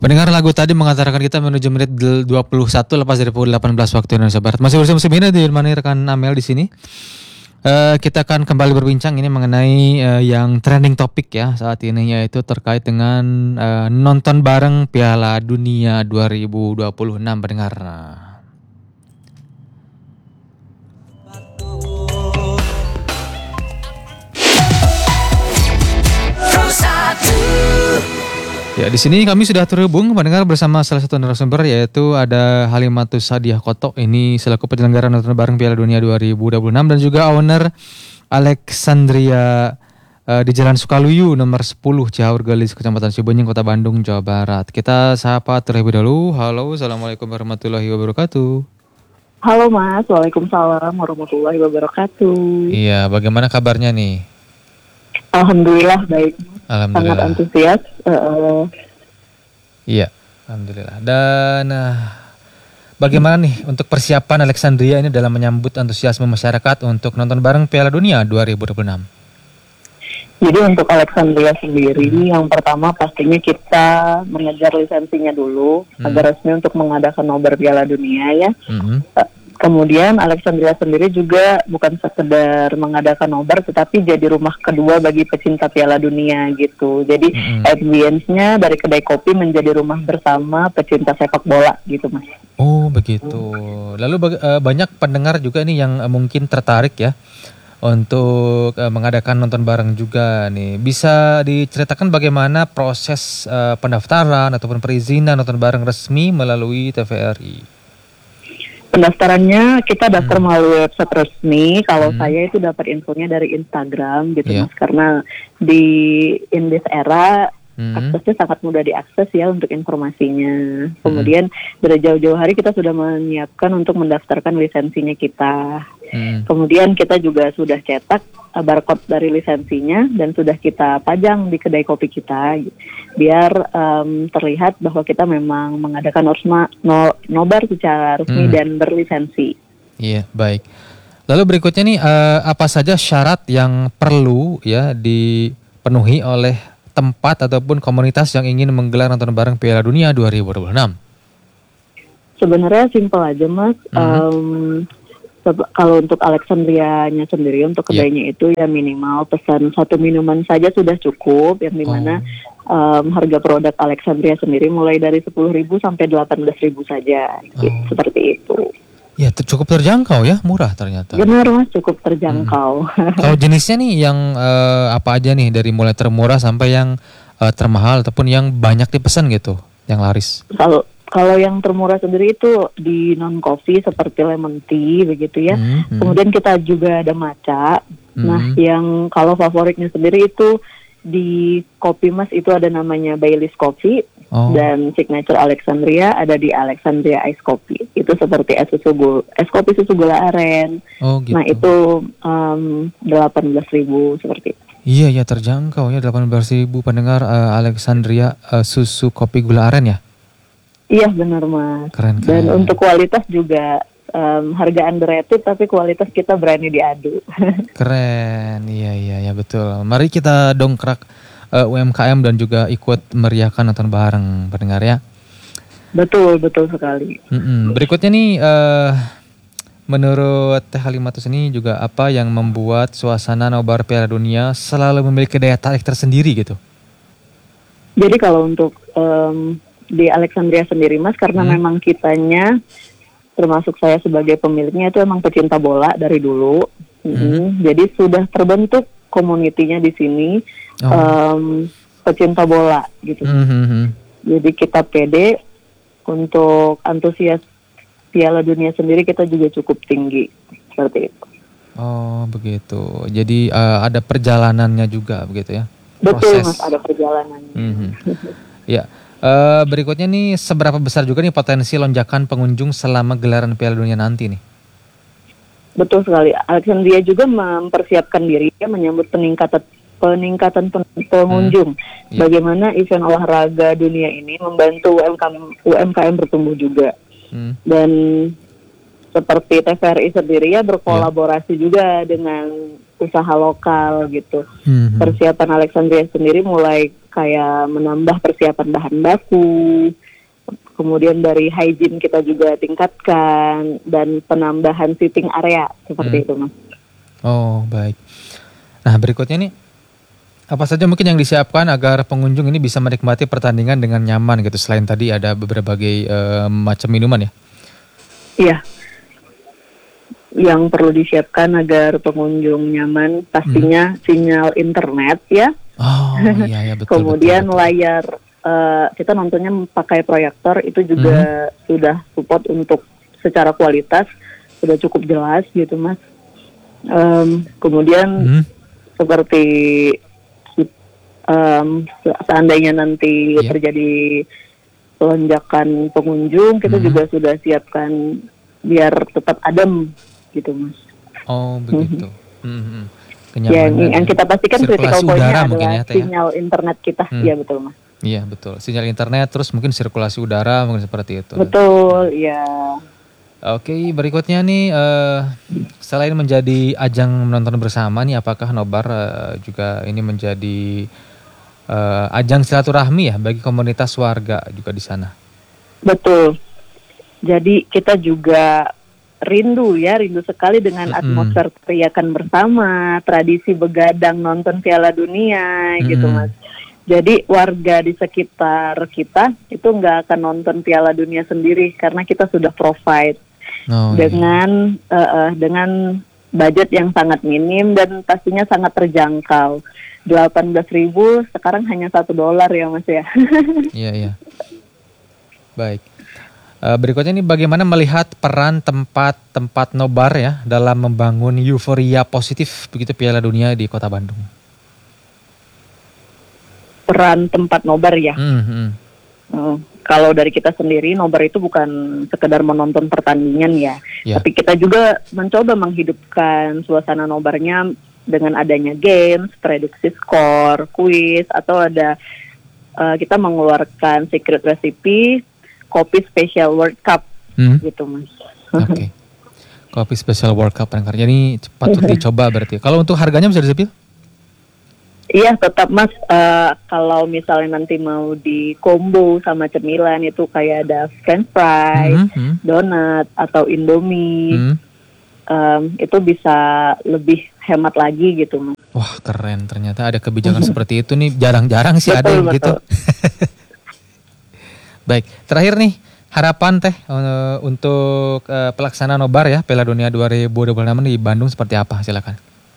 Pendengar lagu tadi mengantarkan kita menuju menit 21 lepas dari pukul 18 waktu Indonesia Barat. Masih bersama Semina di mana rekan Amel di sini. Kita akan kembali berbincang ini mengenai yang trending topik ya saat ini, yaitu terkait dengan nonton bareng Piala Dunia 2026 pendengar. Ya, di sini kami sudah terhubung mendengar bersama salah satu narasumber, yaitu ada Halimatus Sadiah Koto, ini selaku penyelenggara nonton bareng Piala Dunia 2026 dan juga owner Alexandria di Jalan Sukaluyu nomor 10 Cihaur Gelis, Kecamatan Cibenying, Kota Bandung, Jawa Barat. Kita sapa terlebih dahulu. Halo, assalamualaikum warahmatullahi wabarakatuh. Halo Mas, waalaikumsalam warahmatullahi wabarakatuh. Iya, bagaimana kabarnya nih? Alhamdulillah baik. Alhamdulillah. Sangat antusias. Iya, alhamdulillah. Dan bagaimana nih untuk persiapan Alexandria ini dalam menyambut antusiasme masyarakat untuk nonton bareng Piala Dunia 2026? Jadi untuk Alexandria sendiri, yang pertama pastinya kita mengejar lisensinya dulu agar resmi untuk mengadakan nobar Piala Dunia ya. Kemudian Alexandria sendiri juga bukan sekedar mengadakan nobar, tetapi jadi rumah kedua bagi pecinta Piala Dunia gitu. Jadi ambience-nya dari kedai kopi menjadi rumah bersama pecinta sepak bola gitu Mas. Oh begitu. Lalu banyak pendengar juga nih yang mungkin tertarik ya untuk mengadakan nonton bareng juga nih. Bisa diceritakan bagaimana proses pendaftaran ataupun perizinan nonton bareng resmi melalui TVRI? Pendaftarannya kita daftar melalui website resmi. Kalau saya itu dapat infonya dari Instagram gitu Mas, karena di in this era aksesnya sangat mudah diakses ya untuk informasinya. Kemudian dari jauh-jauh hari kita sudah menyiapkan untuk mendaftarkan lisensinya kita. Kemudian kita juga sudah cetak barcode dari lisensinya dan sudah kita pajang di kedai kopi kita biar terlihat bahwa kita memang mengadakan nobar secara resmi dan berlisensi. Iya, baik. Lalu berikutnya nih, apa saja syarat yang perlu ya dipenuhi oleh tempat ataupun komunitas yang ingin menggelar nonton bareng Piala Dunia 2026? Sebenarnya simpel aja Mas. Kalau untuk Alexandria-nya sendiri, untuk kedainya itu ya minimal pesan satu minuman saja sudah cukup, yang dimana harga produk Alexandria sendiri mulai dari 10.000 sampai 18.000 saja, seperti itu. Ya cukup terjangkau ya, murah ternyata. Benar Mas, cukup terjangkau. Kalau jenisnya nih yang apa aja nih, dari mulai termurah sampai yang termahal ataupun yang banyak dipesan gitu, yang laris? Kalau yang termurah sendiri itu di non-coffee seperti lemon tea begitu ya. Kemudian kita juga ada matcha. Nah, yang kalau favoritnya sendiri itu di kopi Mas itu ada namanya Baileys Coffee. Dan signature Alexandria ada di Alexandria Ice Coffee. Itu seperti es kopi susu gula aren. Gitu. Nah, itu 18.000 seperti itu. Iya, terjangkau ya, 18.000 pendengar Alexandria susu kopi gula aren ya. Iya benar Mas. Keren. Dan untuk kualitas juga harga underrated tapi kualitas kita berani diadu. Keren. Iya betul. Mari kita dongkrak UMKM dan juga ikut meriahkan nonton bareng pendengar ya. Betul sekali. Berikutnya nih, menurut Teh Halimatus ini juga apa yang membuat suasana nobar Piala Dunia selalu memiliki daya tarik tersendiri gitu? Jadi kalau untuk di Alexandria sendiri Mas, karena memang kitanya, termasuk saya sebagai pemiliknya itu emang pecinta bola dari dulu. Jadi sudah terbentuk komunitinya di sini, pecinta bola gitu. Jadi kita pede untuk antusias Piala Dunia sendiri, kita juga cukup tinggi seperti itu. Oh begitu. Jadi ada perjalanannya juga begitu ya? Betul Mas, ada perjalanannya. Ya. Berikutnya nih, seberapa besar juga nih potensi lonjakan pengunjung selama gelaran Piala Dunia nanti nih? Betul sekali. Alexandria juga mempersiapkan dirinya menyambut peningkatan pengunjung. Bagaimana event olahraga dunia ini membantu UMKM bertumbuh juga. Dan seperti TVRI sendiri ya berkolaborasi juga dengan usaha lokal gitu. Persiapan Alexandria sendiri mulai kayak menambah persiapan bahan baku, kemudian dari hygiene kita juga tingkatkan, dan penambahan seating area seperti itu, Mas. Oh, baik. Nah, berikutnya nih, apa saja mungkin yang disiapkan agar pengunjung ini bisa menikmati pertandingan dengan nyaman gitu, selain tadi ada berbagai macam minuman ya? Iya. Yang perlu disiapkan agar pengunjung nyaman pastinya sinyal internet ya. Oh iya betul. Kemudian betul. Layar kita nontonnya pakai proyektor itu juga sudah support untuk secara kualitas sudah cukup jelas gitu, Mas. Kemudian seperti seandainya nanti terjadi lonjakan pengunjung, kita juga sudah siapkan biar tetap adem gitu, Mas. Oh begitu. Yang kita pastikan critical point-nya adalah ya, sinyal internet kita. Iya betul, Mas. Iya betul, sinyal internet, terus mungkin sirkulasi udara mungkin seperti itu. Betul, iya. Oke, berikutnya nih selain menjadi ajang menonton bersama nih, apakah Nobar juga ini menjadi ajang silaturahmi ya bagi komunitas warga juga di sana? Betul. Jadi kita juga rindu sekali dengan atmosfer teriakan bersama, tradisi begadang nonton Piala Dunia gitu, Mas. Jadi warga di sekitar kita itu nggak akan nonton Piala Dunia sendiri karena kita sudah provide dengan budget yang sangat minim dan pastinya sangat terjangkau. 18.000 sekarang hanya $1 ya, Mas ya. Iya. Baik. Berikutnya ini bagaimana melihat peran tempat Nobar ya dalam membangun euforia positif begitu Piala Dunia di Kota Bandung? Peran tempat Nobar ya. Kalau dari kita sendiri, Nobar itu bukan sekedar menonton pertandingan ya, tapi kita juga mencoba menghidupkan suasana Nobarnya dengan adanya games, prediksi skor, kuis, atau ada kita mengeluarkan secret recipe kopi spesial World Cup gitu, Mas. Oke. Kopi spesial World Cup kan, ini patut dicoba berarti. Kalau untuk harganya bisa disebut? Iya tetap, Mas. Kalau misalnya nanti mau di combo sama cemilan itu kayak ada French fries, donat atau Indomie, itu bisa lebih hemat lagi gitu, Mas. Wah keren, ternyata ada kebijakan seperti itu nih, jarang-jarang sih ada yang gitu. Baik, terakhir nih harapan Teh untuk pelaksanaan Nobar ya Piala Dunia 2026 di Bandung seperti apa? Silakan.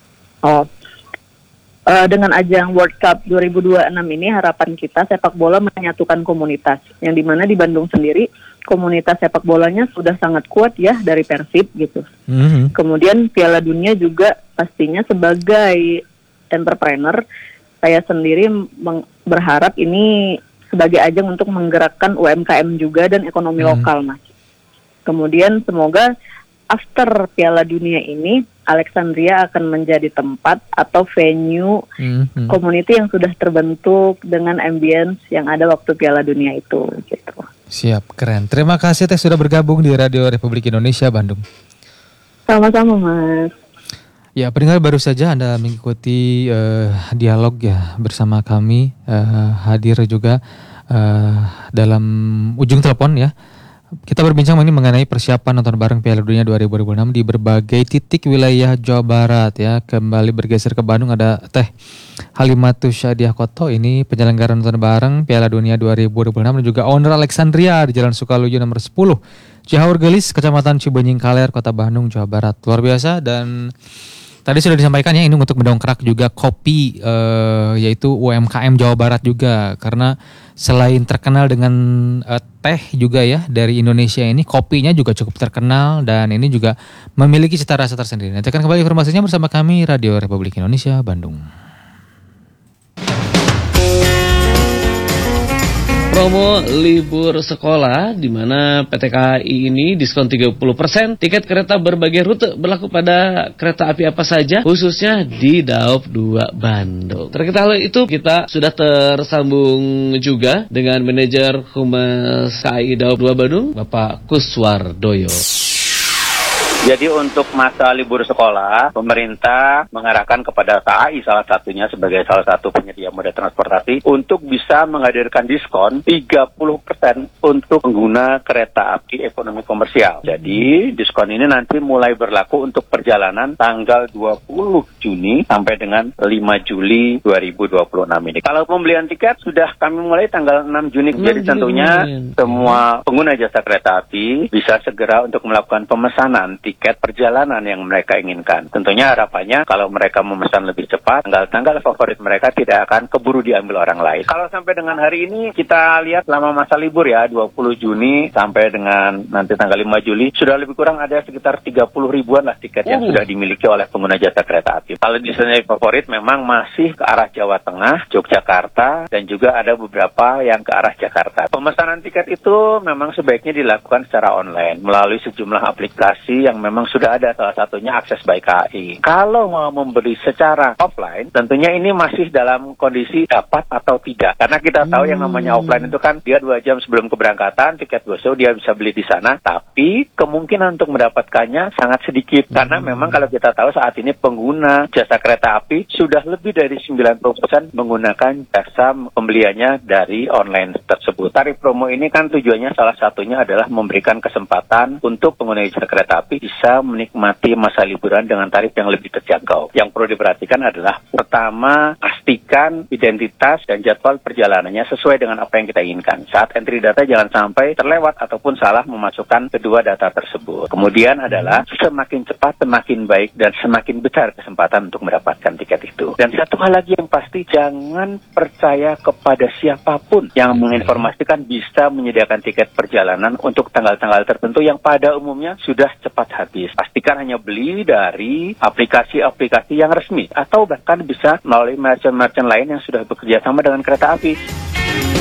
Dengan ajang World Cup 2026 ini harapan kita sepak bola menyatukan komunitas, yang dimana di Bandung sendiri komunitas sepak bolanya sudah sangat kuat ya dari Persib gitu. Kemudian Piala Dunia juga pastinya sebagai entrepreneur, saya sendiri berharap ini sebagai ajang untuk menggerakkan UMKM juga dan ekonomi lokal, Mas. Kemudian semoga after Piala Dunia ini Alexandria akan menjadi tempat atau venue community yang sudah terbentuk dengan ambience yang ada waktu Piala Dunia itu gitu. Siap, keren. Terima kasih Teh sudah bergabung di Radio Republik Indonesia Bandung. Sama-sama, Mas. Ya, pendengar, baru saja Anda mengikuti dialog ya bersama kami, hadir juga dalam ujung telepon ya. Kita berbincang ini mengenai persiapan nonton bareng Piala Dunia 2026 di berbagai titik wilayah Jawa Barat ya. Kembali bergeser ke Bandung, ada Teh Halimatus Syadiah Koto, ini penyelenggara nonton bareng Piala Dunia 2026 dan juga owner Alexandria di Jalan Sukaluyu nomor 10, Cihaur Gelis, Kecamatan Cibenying Kaler, Kota Bandung, Jawa Barat. Luar biasa. Dan tadi sudah disampaikan ya, ini untuk mendongkrak juga kopi yaitu UMKM Jawa Barat juga, karena selain terkenal dengan teh juga ya dari Indonesia ini, kopinya juga cukup terkenal dan ini juga memiliki cita rasa tersendiri. Nanti akan kembali informasinya bersama kami Radio Republik Indonesia Bandung. Promo libur sekolah di mana PT KAI ini diskon 30% tiket kereta berbagai rute berlaku pada kereta api apa saja, khususnya di Daop 2 Bandung. Terkait hal itu kita sudah tersambung juga dengan manajer Humas KAI Daop 2 Bandung, Bapak Kuswardoyo. Jadi untuk masa libur sekolah, pemerintah mengarahkan kepada KAI salah satunya sebagai salah satu penyedia moda transportasi untuk bisa menghadirkan diskon 30% untuk pengguna kereta api ekonomi komersial. Jadi diskon ini nanti mulai berlaku untuk perjalanan tanggal 20 Juni sampai dengan 5 Juli 2026 ini. Kalau pembelian tiket sudah kami mulai tanggal 6 Juni. Jadi tentunya semua pengguna jasa kereta api bisa segera untuk melakukan pemesanan tiket perjalanan yang mereka inginkan. Tentunya harapannya kalau mereka memesan lebih cepat, tanggal-tanggal favorit mereka tidak akan keburu diambil orang lain. Kalau sampai dengan hari ini kita lihat selama masa libur ya, 20 Juni sampai dengan nanti tanggal 5 Juli, sudah lebih kurang ada sekitar 30 ribuan lah tiket yang sudah dimiliki oleh pengguna jasa kereta api. Kalau destinasi favorit memang masih ke arah Jawa Tengah, Yogyakarta, dan juga ada beberapa yang ke arah Jakarta. Pemesanan tiket itu memang sebaiknya dilakukan secara online melalui sejumlah aplikasi yang memang sudah ada, salah satunya Akses by KAI. Kalau mau membeli secara offline, tentunya ini masih dalam kondisi dapat atau tidak. Karena kita tahu yang namanya offline itu kan dia 2 jam sebelum keberangkatan, tiket go-show dia bisa beli di sana, tapi kemungkinan untuk mendapatkannya sangat sedikit. Karena memang kalau kita tahu saat ini pengguna jasa kereta api sudah lebih dari 90% menggunakan jasa pembeliannya dari online tersebut. Tarif promo ini kan tujuannya salah satunya adalah memberikan kesempatan untuk pengguna jasa kereta api bisa menikmati masa liburan dengan tarif yang lebih terjangkau. Yang perlu diperhatikan adalah pertama, pastikan identitas dan jadwal perjalanannya sesuai dengan apa yang kita inginkan. Saat entry data jangan sampai terlewat ataupun salah memasukkan kedua data tersebut. Kemudian adalah semakin cepat semakin baik dan semakin besar kesempatan untuk mendapatkan tiket itu. Dan satu hal lagi yang pasti, jangan percaya kepada siapapun yang menginformasikan bisa menyediakan tiket perjalanan untuk tanggal-tanggal tertentu yang pada umumnya sudah cepat habis. Pastikan hanya beli dari aplikasi-aplikasi yang resmi atau bahkan bisa melalui merchant-merchant lain yang sudah bekerja sama dengan kereta api.